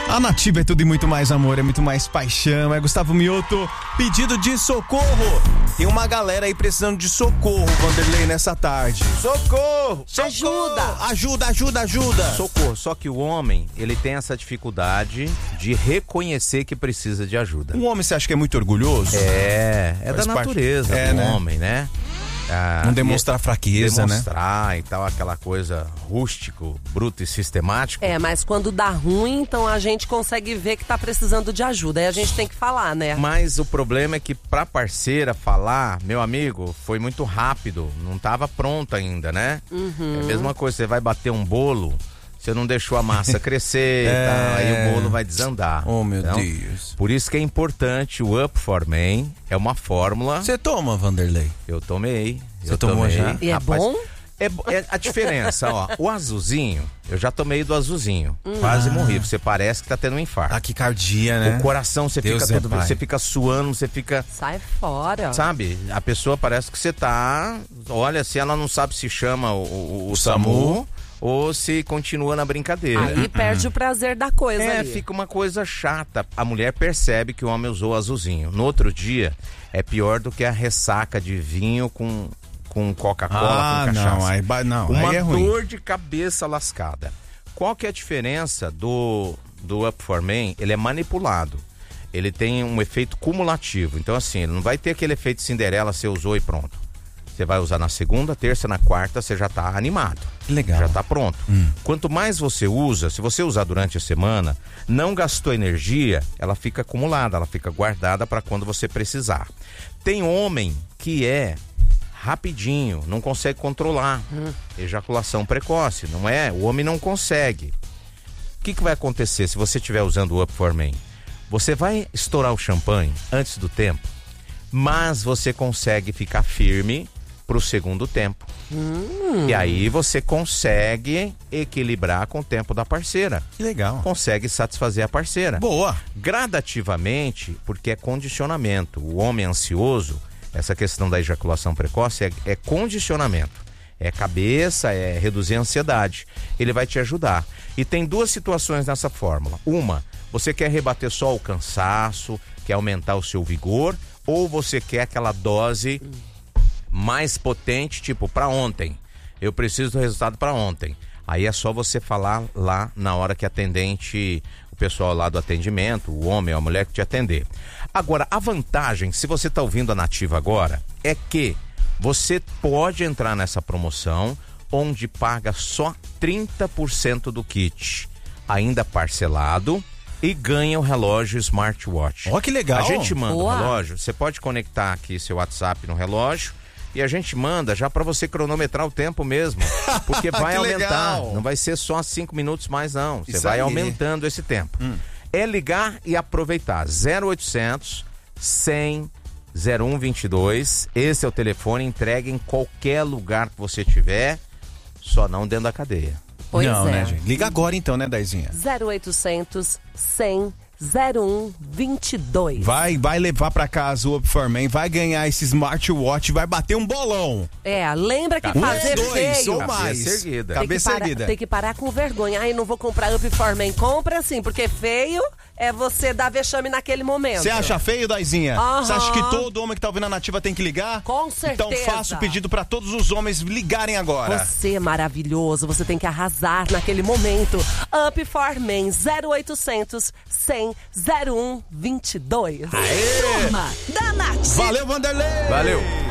A Nativa é tudo e muito mais amor, é muito mais paixão. É Gustavo Mioto, pedido de socorro. Tem uma galera aí precisando de socorro, Vanderlei, nessa tarde. Socorro! Ajuda! Socorro, só que o homem, ele tem essa dificuldade de reconhecer que precisa de ajuda. Um homem, você acha que é muito orgulhoso? É da natureza do homem, né? Não demonstrar fraqueza, demonstrar e tal, aquela coisa rústico, bruto e sistemático. Mas quando dá ruim, então a gente consegue ver que tá precisando de ajuda. Aí a gente tem que falar, né? Mas o problema é que pra parceira falar, meu amigo, foi muito rápido. Não tava pronto ainda, né? Uhum. É a mesma coisa, você vai bater um bolo, você não deixou a massa crescer e tal, aí o bolo vai desandar. Oh, meu Deus. Por isso que é importante o Up for Men, é uma fórmula. Você toma, Vanderlei? Eu tomei. Você tomou já? E é bom? É a diferença, ó. O azulzinho, eu já tomei do azulzinho. Quase morri. Você parece que tá tendo um infarto. Taquicardia, né? O coração, você fica suando, você fica... Sai fora. Sabe? A pessoa parece que você tá... Olha, se ela não sabe se chama o SAMU ou se continua na brincadeira. Aí perde o prazer da coisa ali. Fica uma coisa chata. A mulher percebe que o homem usou azulzinho. No outro dia, é pior do que a ressaca de vinho com Coca-Cola, com cachaça. Uma aí é ruim. Dor de cabeça lascada. Qual que é a diferença do Up for Men? Ele é manipulado. Ele tem um efeito cumulativo. Então, assim, ele não vai ter aquele efeito Cinderela, você usou e pronto. Você vai usar na segunda, terça, na quarta, você já tá animado. Legal. Já tá pronto. Quanto mais você usa, se você usar durante a semana, não gastou energia, ela fica acumulada, ela fica guardada para quando você precisar. Tem homem que é rapidinho, não consegue controlar. Ejaculação precoce, não é? O homem não consegue. O que vai acontecer se você estiver usando o Up for Men? Você vai estourar o champanhe antes do tempo, mas você consegue ficar firme pro segundo tempo. E aí você consegue equilibrar com o tempo da parceira. Que legal. Consegue satisfazer a parceira. Boa. Gradativamente, porque é condicionamento. O homem ansioso, essa questão da ejaculação precoce é condicionamento. É cabeça, é reduzir a ansiedade. Ele vai te ajudar. E tem duas situações nessa fórmula. Uma, você quer rebater só o cansaço, quer aumentar o seu vigor, ou você quer aquela dose mais potente, tipo, para ontem. Eu preciso do resultado para ontem. Aí é só você falar lá na hora que atendente, o pessoal lá do atendimento, o homem ou a mulher que te atender. Agora, a vantagem, se você tá ouvindo a Nativa agora, é que você pode entrar nessa promoção onde paga só 30% do kit, ainda parcelado, e ganha o relógio smartwatch. Ó, que legal. A gente manda o relógio, você pode conectar aqui seu WhatsApp no relógio e a gente manda já pra você cronometrar o tempo mesmo, porque vai aumentar, legal. Não vai ser só 5 minutos mais não, você vai aumentando esse tempo. É ligar e aproveitar, 0800 100 0122, esse é o telefone, entrega em qualquer lugar que você tiver, só não dentro da cadeia. Pois não, é. Né, gente? Liga agora então, né, Daizinha? 0800 100 0122. Vai levar pra casa o Up for Men, vai ganhar esse smartwatch, vai bater um bolão. Lembra que fazer dois feio. ou mais. Cabeça erguida. Cabeça erguida. Tem que parar com vergonha. Ai, não vou comprar Up for Men. Compra sim, porque feio é você dar vexame naquele momento. Você acha feio, Daizinha? Você acha que Aham. todo homem que tá ouvindo a Nativa tem que ligar? Com certeza. Então faça o pedido pra todos os homens ligarem agora. Você é maravilhoso, você tem que arrasar naquele momento. Up for Men, 0800 100 0122. Aê! Turma da Nativa. Valeu, Vanderlei! Valeu!